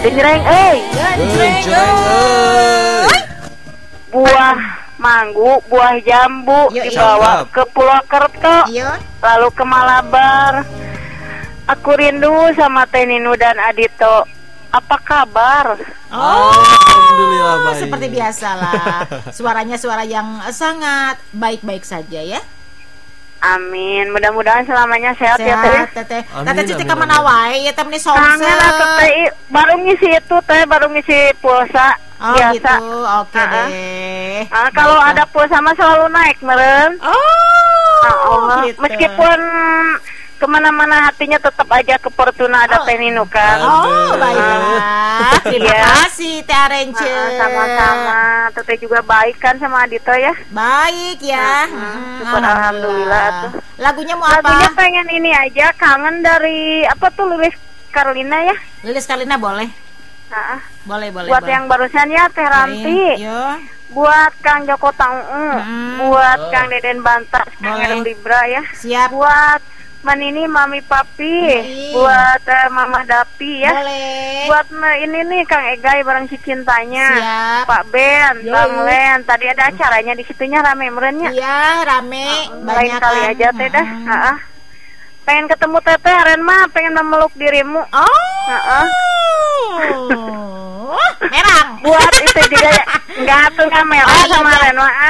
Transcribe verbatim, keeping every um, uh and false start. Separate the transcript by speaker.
Speaker 1: Genjreng euy.
Speaker 2: Genjreng euy.
Speaker 1: Buah manggu, buah jambu
Speaker 3: Yuk,
Speaker 1: dibawa
Speaker 2: cakep.
Speaker 1: ke Pulau Kerto,
Speaker 3: Iya.
Speaker 1: lalu ke Malabar. Aku rindu sama Teh Ninu dan Adito. Apa kabar?
Speaker 3: Oh,
Speaker 2: Alhamdulillah baik.
Speaker 3: seperti biasalah. Suaranya suara yang sangat baik-baik saja ya.
Speaker 1: Amin. Mudah-mudahan selamanya sehat, ya Teh.
Speaker 3: Sehat, teteh.
Speaker 2: Amin,
Speaker 3: Teteh Cuti
Speaker 2: amin,
Speaker 3: kemana
Speaker 2: amin.
Speaker 3: wae ya teh meni
Speaker 1: Kangen
Speaker 3: somsel.
Speaker 1: atuh Teh. I- Baru ngisi itu Teh, baru ngisi pulsa
Speaker 3: Oh
Speaker 1: biasa.
Speaker 3: gitu, oke
Speaker 1: Ah, ah.
Speaker 3: deh.
Speaker 1: Ah, kalau
Speaker 3: Baiklah.
Speaker 1: ada pulsa mah selalu naik meren.
Speaker 3: Oh,
Speaker 1: Ah,
Speaker 3: gitu.
Speaker 1: Meskipun kemana-mana hatinya tetap aja ke Fortuna ada
Speaker 3: Oh.
Speaker 1: Teh Ninu kan.
Speaker 3: Oh, baiklah. Terima
Speaker 1: Iya.
Speaker 3: kasih Teh Arence.
Speaker 1: Ah, sama-sama. Teteh juga baik kan sama Adito ya.
Speaker 3: Baik ya.
Speaker 1: Hmm,
Speaker 3: Hmm,
Speaker 1: syukur alhamdulillah tuh.
Speaker 3: Lagunya mau
Speaker 1: Lagunya
Speaker 3: apa?
Speaker 1: pengen ini aja, kangen dari apa tuh Lilis Karlina ya.
Speaker 3: Lilis Karlina boleh.
Speaker 1: Nah,
Speaker 3: Boleh, boleh.
Speaker 1: buat
Speaker 3: boleh.
Speaker 1: yang barusan ya Teh Ranti,
Speaker 3: Yo.
Speaker 1: buat Kang Joko Tang'u,
Speaker 3: Hmm.
Speaker 1: buat Kang Deden Bantas, Kang
Speaker 3: Boleh.
Speaker 1: Erung Libra ya.
Speaker 3: Siap.
Speaker 1: Buat Manini Mami Papi,
Speaker 3: Baik.
Speaker 1: buat eh, Mama Dapi ya.
Speaker 3: Boleh.
Speaker 1: Buat eh, ini nih Kang Egai bareng si cintanya.
Speaker 3: Siap.
Speaker 1: Pak Ben,
Speaker 3: Yoi.
Speaker 1: Bang Len, tadi ada acaranya di situnya rame merennya.
Speaker 3: Iya, rame.
Speaker 1: Lain
Speaker 3: Banyak
Speaker 1: kali
Speaker 3: kan.
Speaker 1: aja Teh dah.
Speaker 3: Hmm.
Speaker 1: Heeh. Pengen ketemu Teteh, Aren mah pengen memeluk dirimu.
Speaker 3: Oh.
Speaker 1: Heeh.
Speaker 3: Merang.
Speaker 1: Buat itu juga ya. Enggak tuh enggak merah
Speaker 3: Oh, iya,
Speaker 1: sama
Speaker 3: iya.
Speaker 1: Ren mah.